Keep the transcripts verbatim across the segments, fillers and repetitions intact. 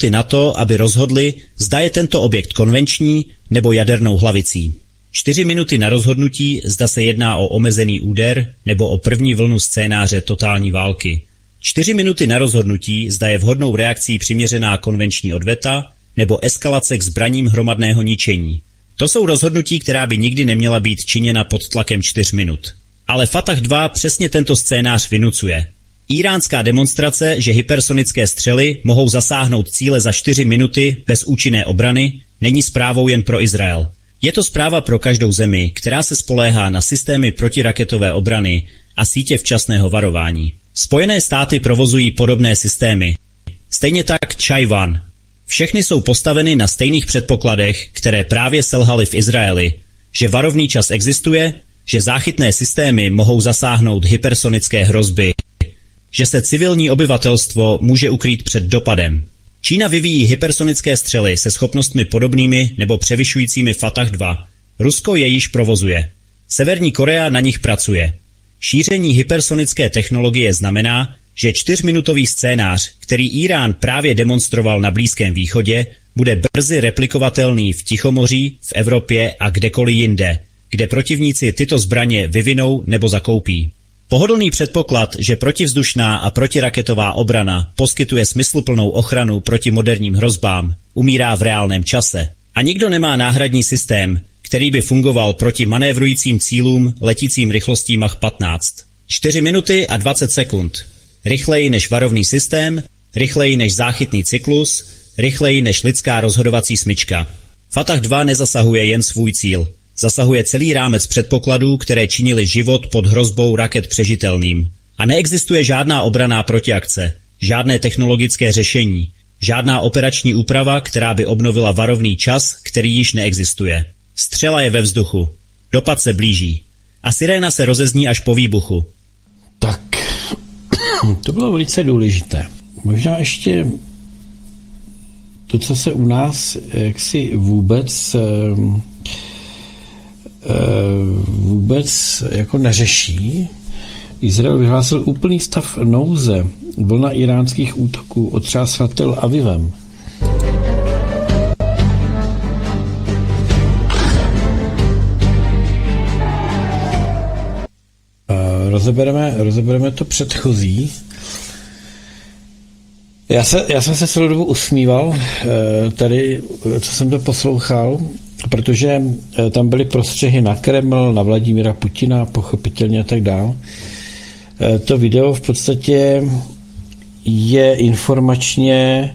na to, aby rozhodli, zda je tento objekt konvenční nebo jadernou hlavicí. Čtyři minuty na rozhodnutí, zda se jedná o omezený úder nebo o první vlnu scénáře totální války. Čtyři minuty na rozhodnutí, zda je vhodnou reakcí přiměřená konvenční odveta nebo eskalace k zbraním hromadného ničení. To jsou rozhodnutí, která by nikdy neměla být činěna pod tlakem čtyř minut. Ale Fatah dva přesně tento scénář vynucuje. Íránská demonstrace, že hypersonické střely mohou zasáhnout cíle za čtyři minuty bez účinné obrany, není zprávou jen pro Izrael. Je to zpráva pro každou zemi, která se spoléhá na systémy protiraketové obrany a sítě včasného varování. Spojené státy provozují podobné systémy. Stejně tak Tchaj-wan. Všechny jsou postaveny na stejných předpokladech, které právě selhaly v Izraeli, že varovný čas existuje, že záchytné systémy mohou zasáhnout hypersonické hrozby, že se civilní obyvatelstvo může ukrýt před dopadem. Čína vyvíjí hypersonické střely se schopnostmi podobnými nebo převyšujícími Fatah dva. Rusko je již provozuje. Severní Korea na nich pracuje. Šíření hypersonické technologie znamená, že čtyřminutový scénář, který Írán právě demonstroval na Blízkém východě, bude brzy replikovatelný v Tichomoří, v Evropě a kdekoliv jinde, kde protivníci tyto zbraně vyvinou nebo zakoupí. Pohodlný předpoklad, že protivzdušná a protiraketová obrana poskytuje smysluplnou ochranu proti moderním hrozbám, umírá v reálném čase. A nikdo nemá náhradní systém, který by fungoval proti manévrujícím cílům letícím rychlostí Mach patnáct. čtyři minuty a dvacet sekund. Rychleji než varovný systém, rychleji než záchytný cyklus, rychleji než lidská rozhodovací smyčka. Fatah dva nezasahuje jen svůj cíl. Zasahuje celý rámec předpokladů, které činily život pod hrozbou raket přežitelným. A neexistuje žádná obranná protiakce, žádné technologické řešení, žádná operační úprava, která by obnovila varovný čas, který již neexistuje. Střela je ve vzduchu. Dopad se blíží. A siréna se rozezní až po výbuchu. Tak, to bylo velice důležité. Možná ještě to, co se u nás jaksi vůbec vůbec jako neřeší. Izrael vyhlásil úplný stav nouze. Vlna iránských útoků otřásla Tel Avivem. Rozebereme, rozebereme to předchozí. Já, se, já jsem se celou dobu usmíval tady, co jsem to poslouchal, protože tam byly prostřehy na Kreml, na Vladimíra Putina, pochopitelně a tak dál. To video v podstatě je informačně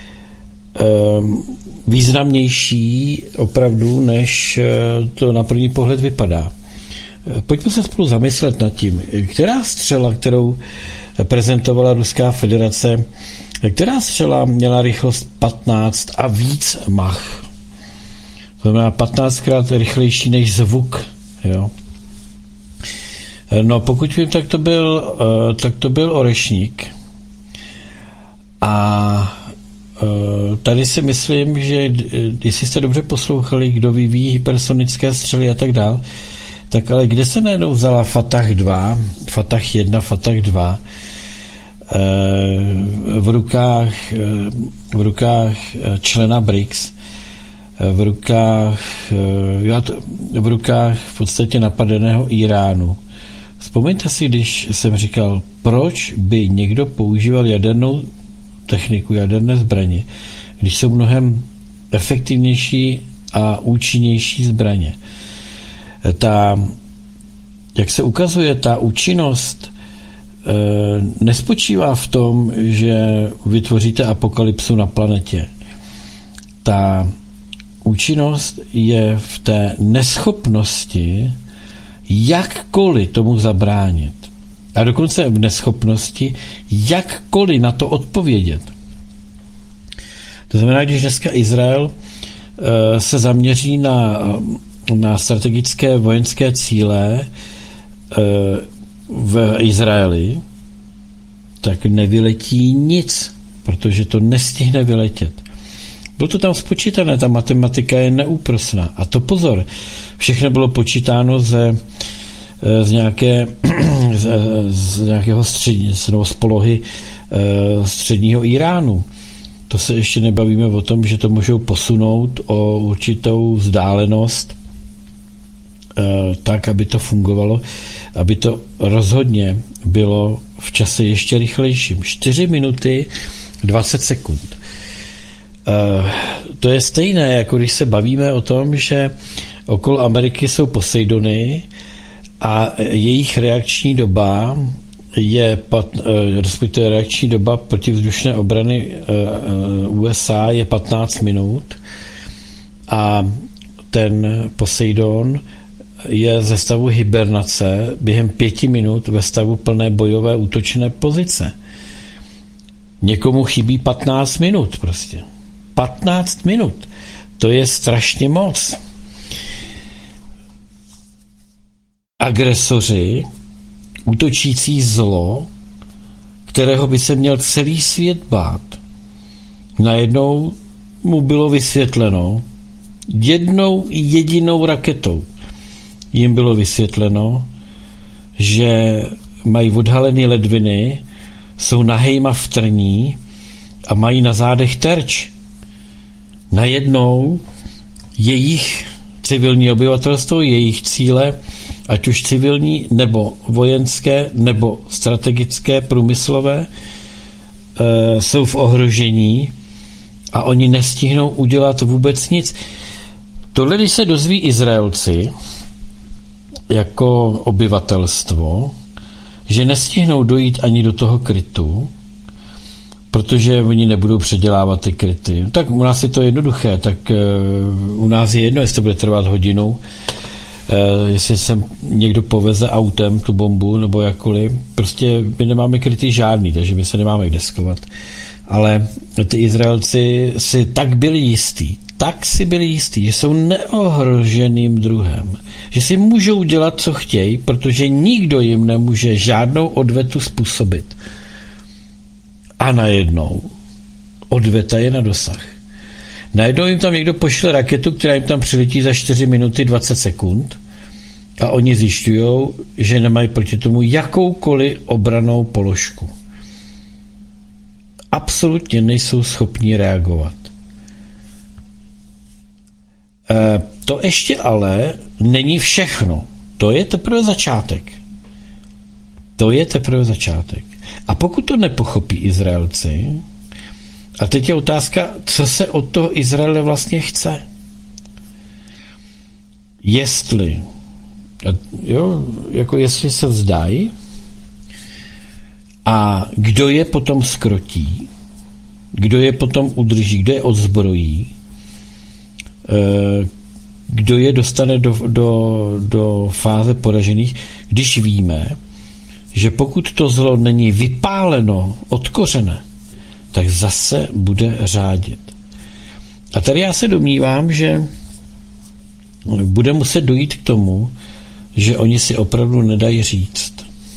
významnější opravdu, než to na první pohled vypadá. Pojďme se spolu zamyslet nad tím, která střela, kterou prezentovala Ruská federace, která střela měla rychlost patnáct a víc Mach. To znamená patnáctkrát rychlejší než zvuk. Jo. No pokud vím, tak to byl, tak to byl Orešník. A tady si myslím, že jestli jste dobře poslouchali, kdo vyvíjí hypersonické střely a tak dál, tak ale kde se najednou vzala Fatah dva, Fatah jedna, Fatah dva v rukách, v rukách člena B R I C S, v rukách, v rukách v podstatě napadeného Iránu. Vzpomeňte si, když jsem říkal, proč by někdo používal jadernou techniku, jaderné zbraně, když jsou mnohem efektivnější a účinnější zbraně. Ta, jak se ukazuje, ta účinnost e, nespočívá v tom, že vytvoříte apokalypsu na planetě. Ta účinnost je v té neschopnosti jakkoliv tomu zabránit. A dokonce v neschopnosti jakkoliv na to odpovědět. To znamená, když dneska Izrael e, se zaměří na na strategické vojenské cíle e, v Izraeli, tak nevyletí nic, protože to nestihne vyletět. Bylo to tam spočítané, ta matematika je neúprosná. A to pozor, všechno bylo počítáno ze, z, nějaké, z, z nějakého střední, z polohy e, středního Iránu. To se ještě nebavíme o tom, že to můžou posunout o určitou vzdálenost tak, aby to fungovalo, aby to rozhodně bylo v čase ještě rychlejším. čtyři minuty dvacet sekund. To je stejné, jako když se bavíme o tom, že okolo Ameriky jsou Poseidony a jejich reakční doba je, respektive reakční doba protivzdušné obrany U S A je patnáct minut a ten Poseidon je ze stavu hibernace během pěti minut ve stavu plné bojové útočné pozice. Někomu chybí patnáct minut prostě. patnáct minut. To je strašně moc. Agresoři, útočící zlo, kterého by se měl celý svět bát, najednou mu bylo vysvětleno, jednou jedinou raketou jim bylo vysvětleno, že mají odhalené ledviny, jsou nahejma v trní a mají na zádech terč. Najednou jejich civilní obyvatelstvo, jejich cíle, ať už civilní, nebo vojenské, nebo strategické, průmyslové, e, jsou v ohrožení a oni nestihnou udělat vůbec nic. Tohle, když se dozví Izraelci, jako obyvatelstvo, že nestihnou dojít ani do toho krytu, protože oni nebudou předělávat ty kryty. Tak u nás je to jednoduché, tak uh, u nás je jedno, jestli to bude trvat hodinu, uh, jestli sem někdo poveze autem tu bombu nebo jakkoliv. Prostě my nemáme kryty žádný, takže my se nemáme kde schovat. Ale ty Izraelci si tak byli jistí, tak si byli jistí, že jsou neohroženým druhem, že si můžou dělat, co chtějí, protože nikdo jim nemůže žádnou odvetu způsobit. A najednou odveta je na dosah. Najednou jim tam někdo pošle raketu, která jim tam přiletí za čtyři minuty dvacet sekund a oni zjišťují, že nemají proti tomu jakoukoliv obranou položku. Absolutně nejsou schopni reagovat. E, to ještě ale není všechno. To je teprve začátek. To je teprve začátek. A pokud to nepochopí Izraelci, a teď je otázka, co se od toho Izraele vlastně chce. Jestli, jo, jako jestli se vzdají, a kdo je potom skrotí, kdo je potom udrží, kdo je odzbrojí, kdo je dostane do, do, do fáze poražených, když víme, že pokud to zlo není vypáleno, odkořené, tak zase bude řádit. A tady já se domnívám, že bude muset dojít k tomu, že oni si opravdu nedají říct.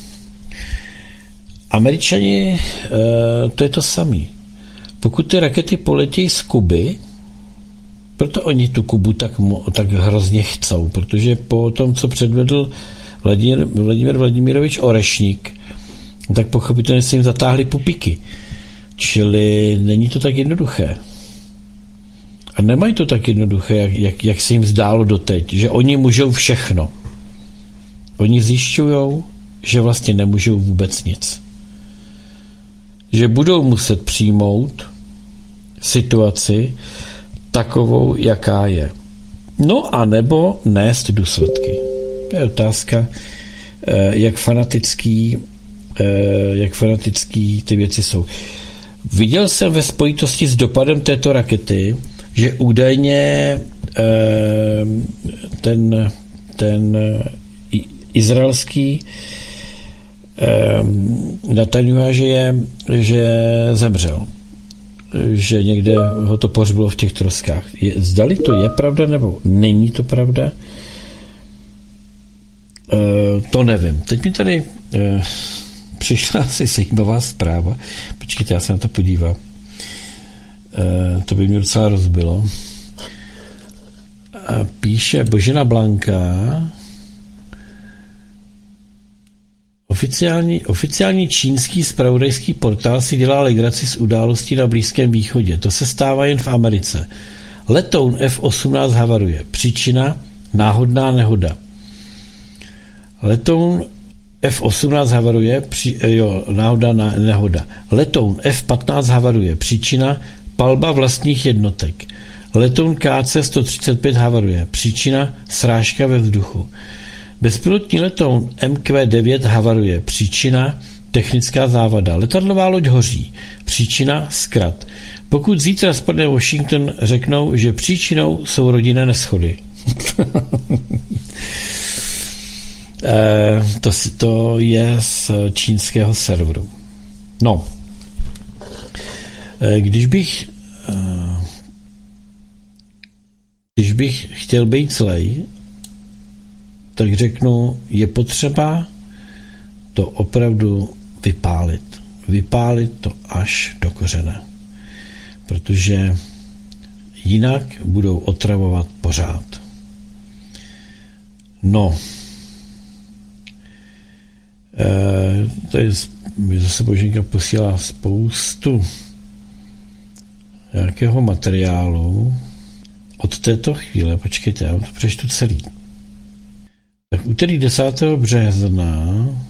Američani, to je to samé. Pokud ty rakety poletějí z Kuby, proto oni tu Kubu tak, tak hrozně chcou, protože po tom, co předvedl Vladimír, Vladimír Vladimirovič Orešník, tak pochopitelně se jim zatáhly pupíky. Čili není to tak jednoduché. A nemají to tak jednoduché, jak, jak, jak se jim zdálo doteď, že oni můžou všechno. Oni zjišťují, že vlastně nemůžou vůbec nic. Že budou muset přijmout situaci takovou, jaká je. No a nebo nést důsledky. To je otázka, jak fanatický, jak fanatický ty věci jsou. Viděl jsem ve spojitosti s dopadem této rakety, že údajně ten, ten izraelský Netanyahu, že, je, že zemřel. Že někde ho to pohřbilo v těch troskách. Je, zdali to je pravda, nebo není to pravda? E, to nevím. Teď mi tady e, přišla asi zajímavá zpráva. Počkejte, já se na to podívám. E, to by mě docela rozbilo. A píše Božena Blanka, Oficiální, oficiální čínský zpravodajský portál si dělá legraci z událostí na Blízkém východě. To se stává jen v Americe. Letoun F osmnáct havaruje. Příčina náhodná nehoda. Letoun F osmnáct havaruje, při, jo, náhoda nehoda. Letoun F patnáct havaruje. Příčina palba vlastních jednotek. Letoun K C sto třicet pět havaruje. Příčina srážka ve vzduchu. Bezpilotní letoun M Q devět havaruje. Příčina technická závada. Letadlová loď hoří. Příčina zkrat. Pokud zítra spadne Washington, řeknou, že příčinou jsou rodinné neshody. e, to, to je z čínského serveru. No. E, když bych e, když bych chtěl být zlej, tak řeknu, je potřeba to opravdu vypálit. Vypálit to až do kořene. Protože jinak budou otravovat pořád. No. E, to je, zase Boženka posílá spoustu nějakého materiálu. Od této chvíle, počkejte, já to přečtu celý. Tak úterý desátého března,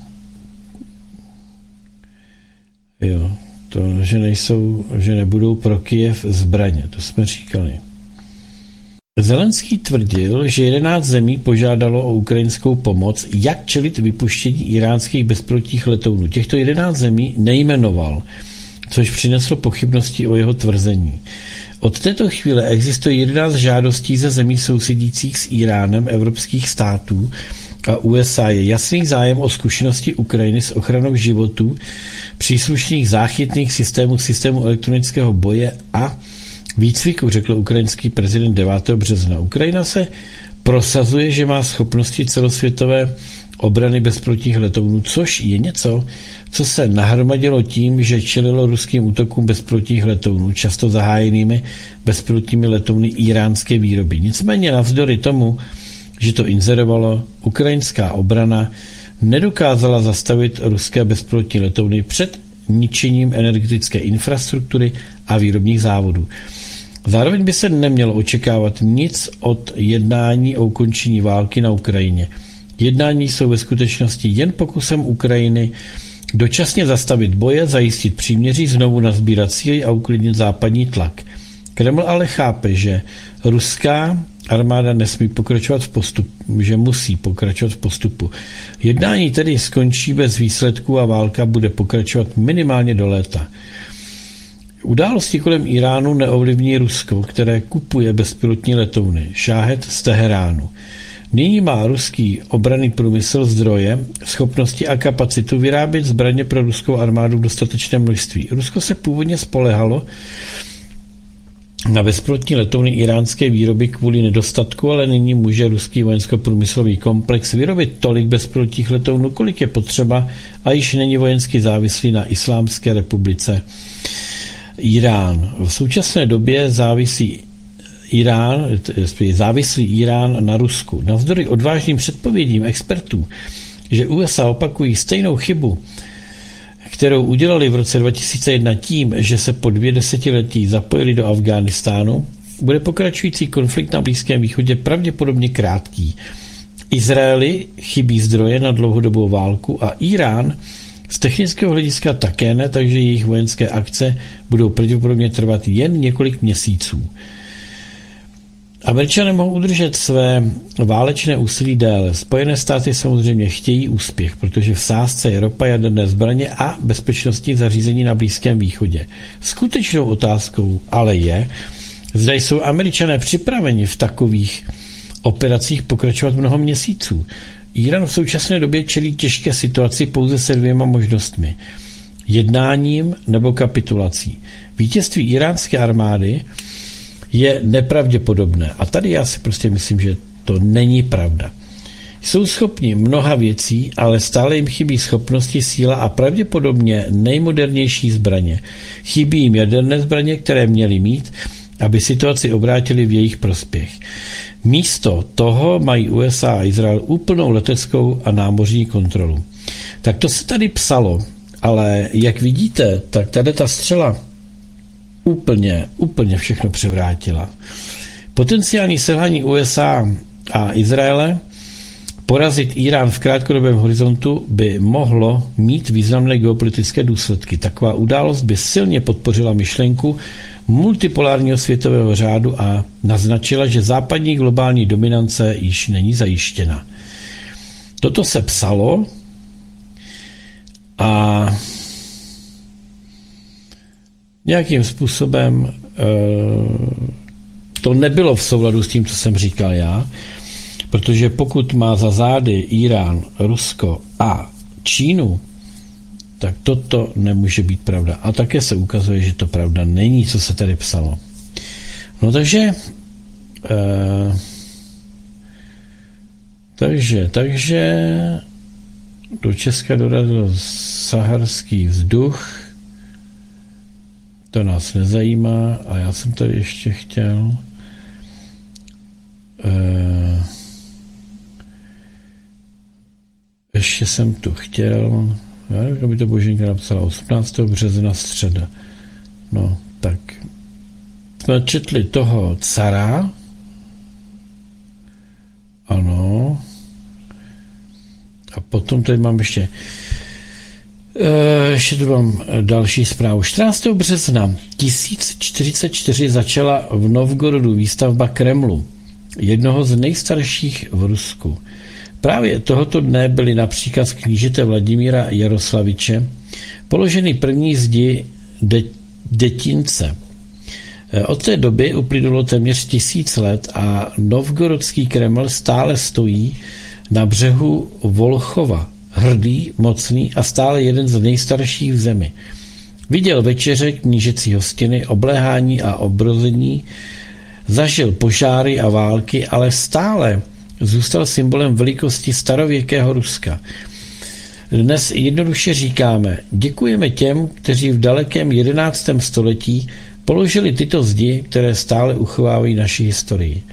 jo, to, že nejsou, že nebudou pro Kyjev zbraně, to jsme říkali. Zelenský tvrdil, že jedenáct zemí požádalo o ukrajinskou pomoc, jak čelit vypuštění iránských bezpilotních letounů. Těchto jedenáct zemí nejmenoval, což přineslo pochybnosti o jeho tvrzení. Od této chvíle existuje jedenáct žádostí ze zemí sousedících s Iránem, evropských států a U S A. Je jasný zájem o zkušenosti Ukrajiny s ochranou životů, příslušných záchytných systémů, systému elektronického boje a výcviku, řekl ukrajinský prezident devátého března. Ukrajina se prosazuje, že má schopnosti celosvětové obrany bezpilotních letounů, což je něco, co se nahromadilo tím, že čelilo ruským útokům bezpilotních letounů, často zahájenými bezpilotními letouny iránské výroby. Nicméně navzdory tomu, že to inzerovalo, ukrajinská obrana nedokázala zastavit ruské bezpilotní letouny před ničením energetické infrastruktury a výrobních závodů. Zároveň by se nemělo očekávat nic od jednání o ukončení války na Ukrajině. Jednání jsou ve skutečnosti jen pokusem Ukrajiny dočasně zastavit boje, zajistit příměří, znovu nazbírat síly a uklidnit západní tlak. Kreml ale chápe, že ruská armáda nesmí pokračovat v postupu, že musí pokračovat v postupu. Jednání tedy skončí bez výsledků a válka bude pokračovat minimálně do léta. Události kolem Iránu neovlivní Rusko, které kupuje bezpilotní letouny, šáhet z Teheránu. Nyní má ruský obranný průmysl zdroje, schopnosti a kapacitu vyrábět zbraně pro ruskou armádu v dostatečném množství. Rusko se původně spolehalo na bezpilotní letouny iránské výroby kvůli nedostatku, ale nyní může ruský vojensko-průmyslový komplex vyrobit tolik bezpilotních letounů, kolik je potřeba, a již není vojensky závislý na Islámské republice Irán. V současné době závisí Irán, závislý Irán na Rusku. Navzdory odvážným předpovědím expertů, že U S A opakují stejnou chybu, kterou udělali v roce dva tisíce jedna tím, že se po dvě desetiletí zapojili do Afghánistánu, bude pokračující konflikt na Blízkém východě pravděpodobně krátký. Izraeli chybí zdroje na dlouhodobou válku a Irán z technického hlediska také ne, takže jejich vojenské akce budou pravděpodobně trvat jen několik měsíců. Američané mohou udržet své válečné úsilí déle. Spojené státy samozřejmě chtějí úspěch, protože v sázce je ropa, jaderné zbraně a bezpečnostní zařízení na Blízkém východě. Skutečnou otázkou ale je, zda jsou Američané připraveni v takových operacích pokračovat mnoho měsíců. Irán v současné době čelí těžké situaci pouze se dvěma možnostmi. Jednáním nebo kapitulací. Vítězství iránské armády je nepravděpodobné. A tady já si prostě myslím, že to není pravda. Jsou schopni mnoha věcí, ale stále jim chybí schopnosti, síla a pravděpodobně nejmodernější zbraně. Chybí jim jaderné zbraně, které měli mít, aby situaci obrátili v jejich prospěch. Místo toho mají U S A a Izrael úplnou leteckou a námořní kontrolu. Tak to se tady psalo, ale jak vidíte, tak tady ta střela úplně, úplně všechno převrátila. Potenciální selhání U S A a Izraele porazit Irán v krátkodobém horizontu by mohlo mít významné geopolitické důsledky. Taková událost by silně podpořila myšlenku multipolárního světového řádu a naznačila, že západní globální dominance již není zajištěna. Toto se psalo a nějakým způsobem to nebylo v souladu s tím, co jsem říkal já, protože pokud má za zády Irán, Rusko a Čínu, tak toto nemůže být pravda. A také se ukazuje, že to pravda není, co se tady psalo. No takže eh, takže, takže do Česka dorazil saharský vzduch. To nás nezajímá a já jsem tady ještě chtěl eh, ještě jsem tu chtěl, jak by to Boženka napsala, osmnáctého března středa. No, tak jsme četli toho cara, ano, a potom tady mám ještě ještě tu mám další zprávu. čtrnáctého března tisíc čtyřicet čtyři začala v Novgorodu výstavba Kremlu, jednoho z nejstarších v Rusku. Právě tohoto dne byly například z knížete Vladimíra Jaroslaviče položeny první zdi de- detince. Od té doby uplynulo téměř tisíc let a Novgorodský Kreml stále stojí na břehu Volchova, hrdý, mocný a stále jeden z nejstarších v zemi. Viděl večeře knížecí hostiny, obléhání a obrození, zažil požáry a války, ale stále zůstal symbolem velikosti starověkého Ruska. Dnes jednoduše říkáme, děkujeme těm, kteří v dalekém jedenáctém století položili tyto zdi, které stále uchovávají naši historii.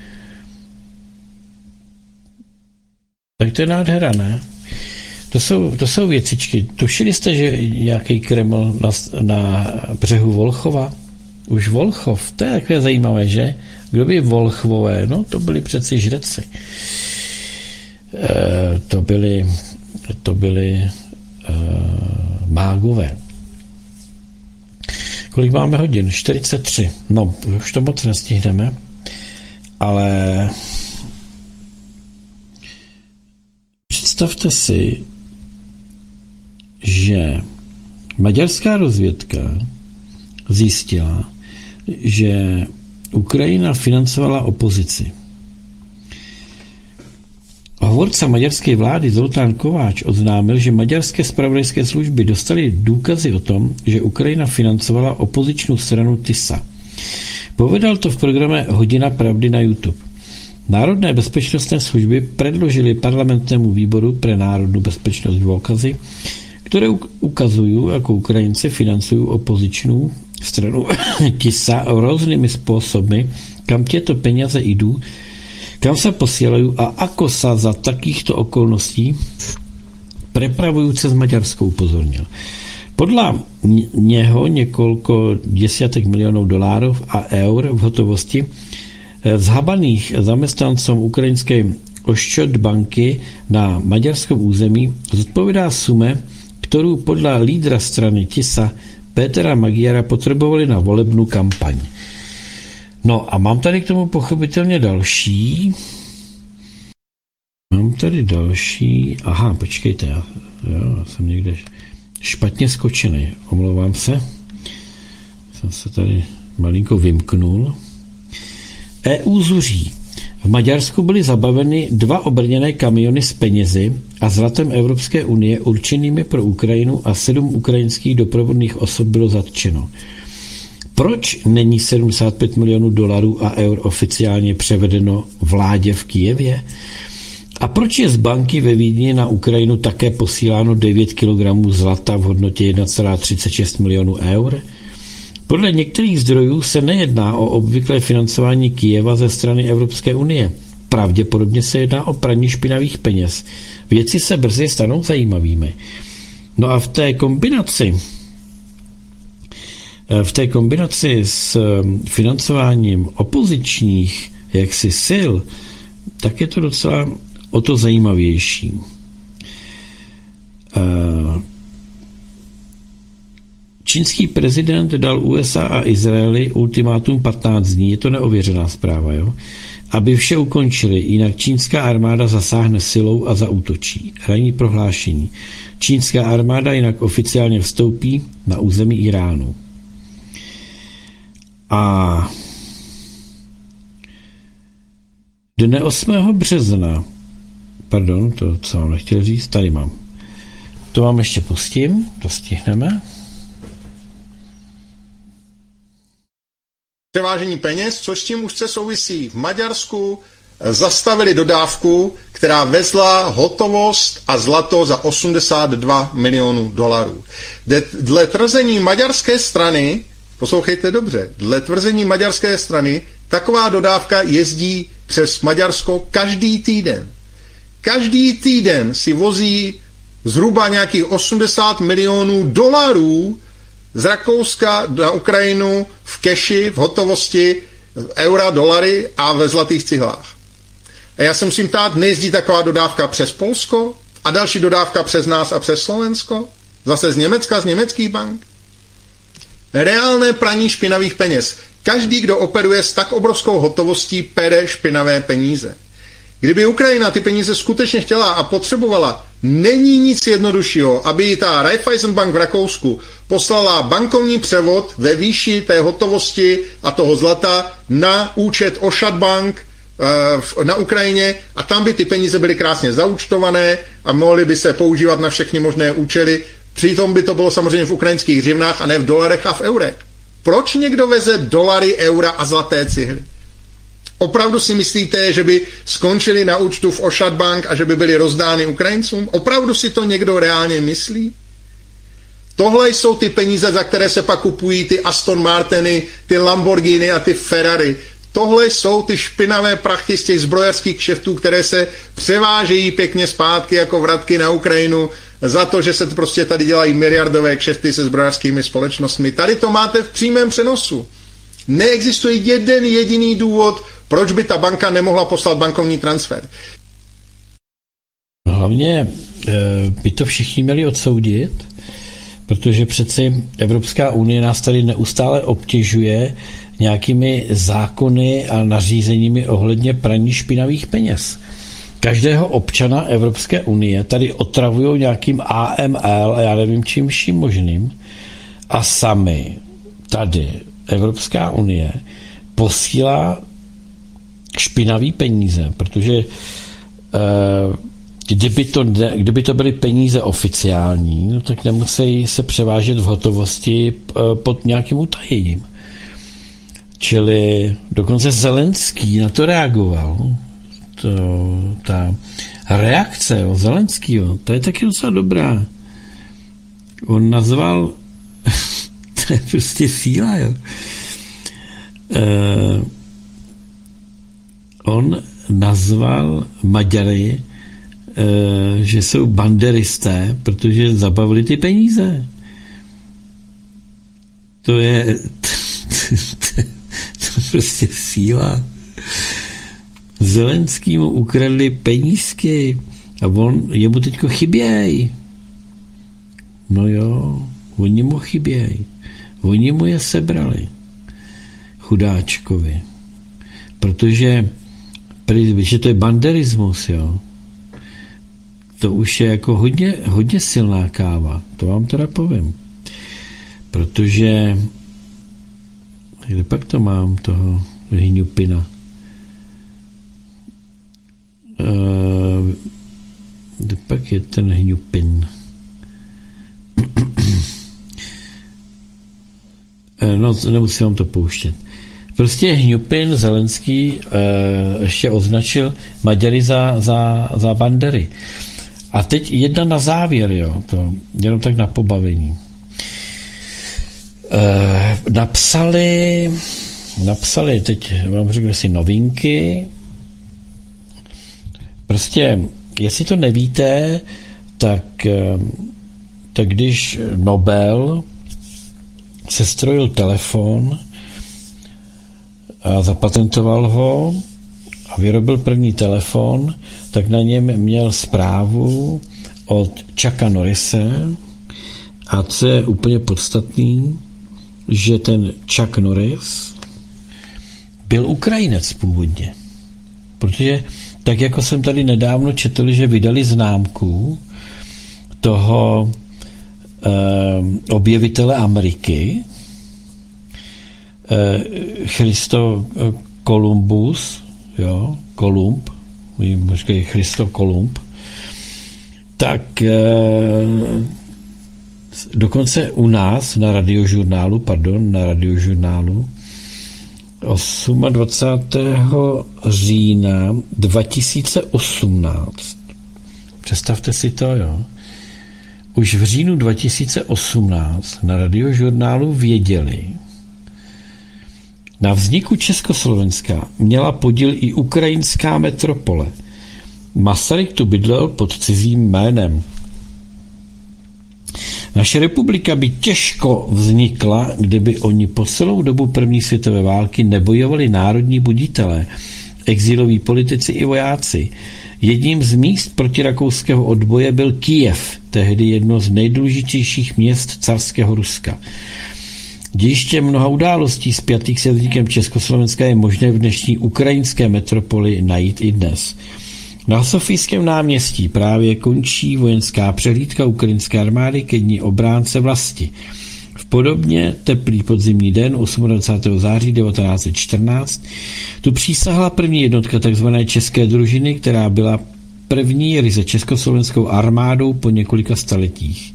Tak to je nádhera, ne? To jsou, to jsou věcičky. Tušili jste, že nějaký Kreml na, na břehu Volchova? Už Volchov, to je takové zajímavé, že? Kdo by Volchvové? No, to byli přeci žreci. E, to byli, to byli e, mágové. Kolik máme hodin? čtyřicet tři. No, už to moc nestihneme, ale představte si, že maďarská rozvědka zjistila, že Ukrajina financovala opozici. Hovorca maďarské vlády Zoltán Kováč oznámil, že maďarské zpravodajské služby dostaly důkazy o tom, že Ukrajina financovala opozičnou stranu TISA. Povedal to v programe Hodina pravdy na YouTube. Národné bezpečnostné služby predložili parlamentnému výboru pre národnou bezpečnost dôkazy, které ukazují, jako Ukrajinci financují opozičnou stranu TISA různými způsoby, kam těto peníze jdou, kam se posílají a ako sa za takýchto okolností prepravují cez Maďarsko, upozornil. Podle něho několiko desítek milionů dolárů a eur v hotovosti zhabaných zaměstnancům ukrajinské Oščod banky na maďarském území zodpovídá sume, kterou podle lídra strany TISA Pétera Magyara potřebovali na volebnou kampaň. No a mám tady k tomu pochopitelně další. Mám tady další. Aha, počkejte, já, já jsem někde špatně skočený. Omlouvám se. Jsem se tady malinko vymknul. E U zuří. V Maďarsku byly zabaveny dva obrněné kamiony s penězi a zlatem Evropské unie určenými pro Ukrajinu a sedm ukrajinských doprovodných osob bylo zatčeno. Proč není sedmdesát pět milionů dolarů a eur oficiálně převedeno vládě v Kyjevě? A proč je z banky ve Vídni na Ukrajinu také posíláno devět kilogramů zlata v hodnotě jedna celá třicet šest milionů eur? Podle některých zdrojů se nejedná o obvyklé financování Kyjeva ze strany Evropské unie. Pravděpodobně se jedná o praní špinavých peněz věci se brzy stanou zajímavými. No a v té kombinaci v té kombinaci s financováním opozičních jaksi sil, tak je to docela o to zajímavější. Čínský prezident dal U S A a Izraeli ultimátum patnáct dní, je to neověřená zpráva, jo? Aby vše ukončili, jinak čínská armáda zasáhne silou a zaútočí. Ranní prohlášení. Čínská armáda jinak oficiálně vstoupí na území Iránu. A dne osmého března, pardon, to, co mám nechtěl říct, tady mám. To vám ještě pustím, to stihneme. Převážení peněz, což s tím úzce souvisí. V Maďarsku zastavili dodávku, která vezla hotovost a zlato za osmdesát dva milionů dolarů. Dle tvrzení maďarské strany, poslouchejte dobře, dle tvrzení maďarské strany, taková dodávka jezdí přes Maďarsko každý týden. Každý týden si vozí zhruba nějakých osmdesát milionů dolarů z Rakouska na Ukrajinu v keši, v hotovosti, eura, dolary a ve zlatých cihlách. A já se musím ptát, nejezdí taková dodávka přes Polsko a další dodávka přes nás a přes Slovensko? Zase z Německa, z německých bank? Reálné praní špinavých peněz. Každý, kdo operuje s tak obrovskou hotovostí, pere špinavé peníze. Kdyby Ukrajina ty peníze skutečně chtěla a potřebovala, není nic jednoduššího, aby ta Raiffeisenbank v Rakousku poslala bankovní převod ve výši té hotovosti a toho zlata na účet Ošad Bank na Ukrajině a tam by ty peníze byly krásně zaúčtované a mohly by se používat na všechny možné účely. Přitom by to bylo samozřejmě v ukrajinských hřivnách a ne v dolarech a v eurech. Proč někdo veze dolary, eura a zlaté cihly? Opravdu si myslíte, že by skončili na účtu v Ošad Bank a že by byly rozdány Ukrajincům? Opravdu si to někdo reálně myslí? Tohle jsou ty peníze, za které se pak kupují ty Aston Martiny, ty Lamborghini a ty Ferrari. Tohle jsou ty špinavé prachy z těch zbrojařských kšeftů, které se převážejí pěkně zpátky jako vratky na Ukrajinu za to, že se prostě tady dělají miliardové kšefty se zbrojařskými společnostmi. Tady to máte v přímém přenosu. Neexistuje jeden jediný důvod, proč by ta banka nemohla poslat bankovní transfer. Hlavně by to všichni měli odsoudit, protože přeci Evropská unie nás tady neustále obtěžuje nějakými zákony a nařízeními ohledně praní špinavých peněz. Každého občana Evropské unie tady otravují nějakým A M L a já nevím čím vším možným a sami tady Evropská unie posílá špinavý peníze, protože eh, kdyby to, kdyby to byly peníze oficiální, no, tak nemusí se převážet v hotovosti pod nějakým utajením. Čili dokonce Zelenský na to reagoval. To, ta reakce o Zelenskýho, to je taky docela dobrá. On nazval to je prostě síla, jo. Uh, on nazval Maďary, uh, že jsou banderisté, protože zabavili ty peníze. To je to, to prostě síla. Zelenskýmu ukradli penízky a on, jemu teďko chyběj. No jo, oni mu chyběj. Oni mu je sebrali. Chudáčkovi. Protože že to je banderismus, jo. To už je jako hodně, hodně silná káva. To vám teda povím. Protože kde pak to mám, toho Hňupina? Uh, kde pak je ten Hňupin? No, nemusím vám to pouštět. Prostě Hňupin Zelenský uh, ještě označil Maďary za, za, za bandery. A teď jedna na závěr, jo, to jenom tak na pobavení. Uh, napsali, napsali, teď vám řeknu si novinky, prostě jestli to nevíte, tak, tak když Nobel sestrojil telefon a zapatentoval ho a vyrobil první telefon, tak na něm měl zprávu od Chucka Norrise, a co je úplně podstatný, že ten Chuck Norris byl Ukrajinec původně. Protože tak jako jsem tady nedávno četl, že vydali známku toho eh, objevitele Ameriky, eh, Christo Columbus, jo, Kolumb, možná Christo Kolumb, tak eh, dokonce u nás na radiožurnálu, pardon, na radiožurnálu dvacátého osmého října dva tisíce osmnáct. Představte si to, jo. Už v říjnu dva tisíce osmnáct na radiožurnálu věděli, na vzniku Československa měla podíl i ukrajinská metropole. Masaryk tu bydlel pod cizím jménem. Naše republika by těžko vznikla, kdyby oni po celou dobu první světové války nebojovali národní buditelé, exiloví politici i vojáci. Jedním z míst protirakouského odboje byl Kyjev, tehdy jedno z nejdůležitějších měst carského Ruska. Dějiště mnoha událostí spjatých se vznikem Československa je možné v dnešní ukrajinské metropoli najít i dnes. Na Sofijském náměstí právě končí vojenská přehlídka ukrajinské armády ke dní obránce vlasti. V podobně teplý podzimní den dvacátého osmého září devatenáct set čtrnáct tu přísahla první jednotka tzv. České družiny, která byla první ryze československou armádou po několika staletích.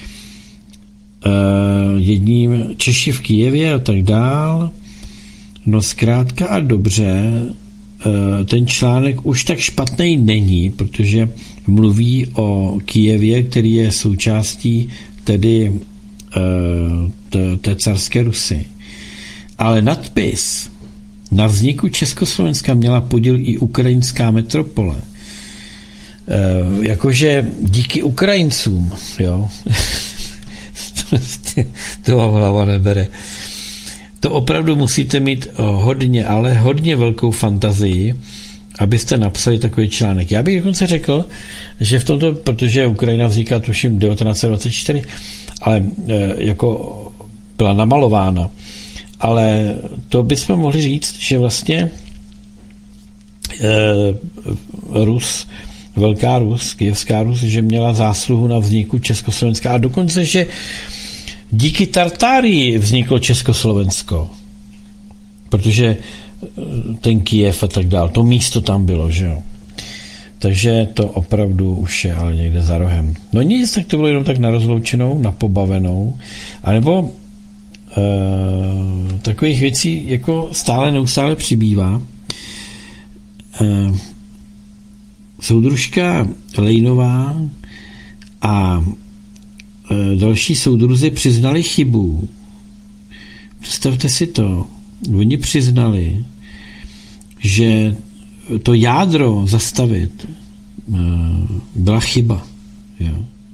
E, jedním Češi v Kyjevě a tak dál. No zkrátka a dobře, ten článek už tak špatný není, protože mluví o Kyjevě, který je součástí tedy té carské Rusy. Ale nadpis: na vzniku Československa měla podíl i ukrajinská metropole. Jakože díky Ukrajincům, jo. To hlava nebere. To opravdu musíte mít hodně, ale hodně velkou fantazii, abyste napsali takový článek. Já bych dokonce řekl, že v tomto, protože Ukrajina vzniká tuším devatenáct set dvacet čtyři, ale e, jako byla namalována, ale to bychom mohli říct, že vlastně e, Rus, Velká Rus, Kyjevská Rus, že měla zásluhu na vzniku Československa a dokonce, že díky Tartárii vzniklo Československo, protože ten Kyjev a tak dál, to místo tam bylo, že jo. Takže to opravdu už je ale někde za rohem. No nic, tak to bylo jenom tak na rozloučenou, na pobavenou, anebo e, takových věcí jako stále neustále přibývá. E, soudružka Lejnová a další soudruzi přiznali chybu. Představte si to. Oni přiznali, že to jádro zastavit byla chyba. Jo.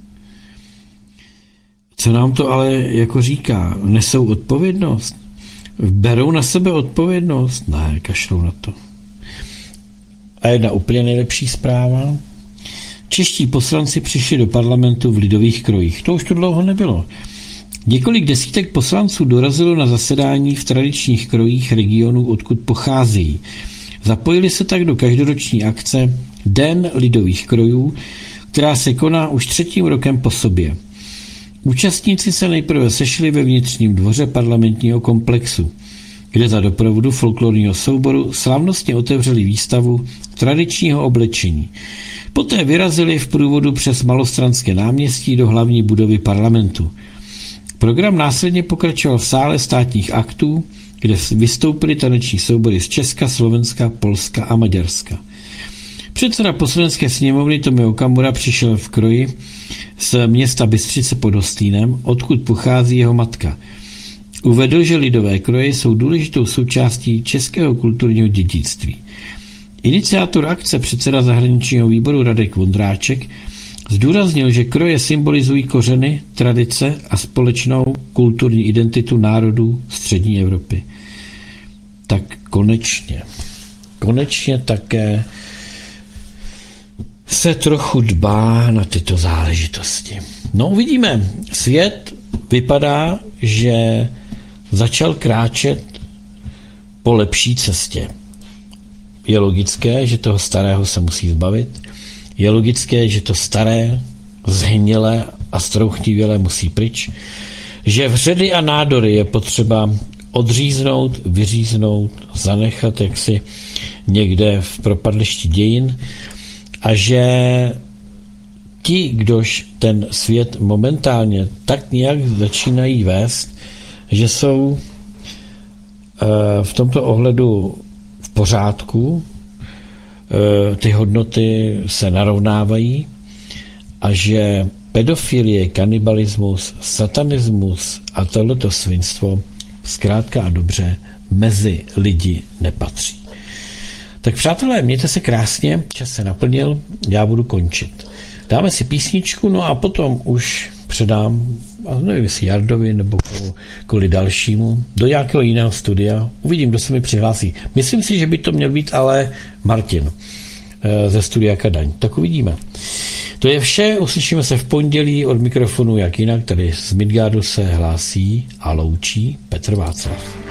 Co nám to ale jako říká? Nesou odpovědnost? Berou na sebe odpovědnost? Ne, kašlou na to. A jedna úplně nejlepší zpráva. Čeští poslanci přišli do parlamentu v lidových krojích. To už to dlouho nebylo. Několik desítek poslanců dorazilo na zasedání v tradičních krojích regionů, odkud pocházejí. Zapojili se tak do každoroční akce Den lidových krojů, která se koná už třetím rokem po sobě. Účastníci se nejprve sešli ve vnitřním dvoře parlamentního komplexu, kde za doprovodu folklorního souboru slavnostně otevřeli výstavu tradičního oblečení. Poté vyrazili v průvodu přes Malostranské náměstí do hlavní budovy parlamentu. Program následně pokračoval v sále státních aktů, kde vystoupili taneční soubory z Česka, Slovenska, Polska a Maďarska. Předseda Poslanecké sněmovny Tomio Okamura přišel v kroji z města Bystřice pod Hostýnem, odkud pochází jeho matka. Uvedl, že lidové kroje jsou důležitou součástí českého kulturního dědictví. Iniciátor akce, předseda zahraničního výboru Radek Vondráček, zdůraznil, že kroje symbolizují kořeny, tradice a společnou kulturní identitu národů střední Evropy. Tak konečně, konečně také se trochu dbá na tyto záležitosti. No uvidíme. Svět vypadá, že začal kráčet po lepší cestě. Je logické, že toho starého se musí zbavit. Je logické, že to staré, zhynilé a strouchnivělé musí pryč. Že vředy a nádory je potřeba odříznout, vyříznout, zanechat jaksi někde v propadlišti dějin a že ti, kdož ten svět momentálně tak nějak začínají vést, že jsou v tomto ohledu v pořádku, ty hodnoty se narovnávají a že pedofilie, kanibalismus, satanismus a tohleto svinstvo zkrátka a dobře mezi lidi nepatří. Tak přátelé, mějte se krásně, čas se naplnil, já budu končit. Dáme si písničku, no a potom už předám, a nevím, jestli Jardovi nebo kvůli dalšímu, do nějakého jiného studia. Uvidím, kdo se mi přihlásí. Myslím si, že by to měl být ale Martin ze studia Kadaň. Tak uvidíme. To je vše, uslyšíme se v pondělí od mikrofonu, jak jinak, tady z Midgardu se hlásí a loučí Petr Václav.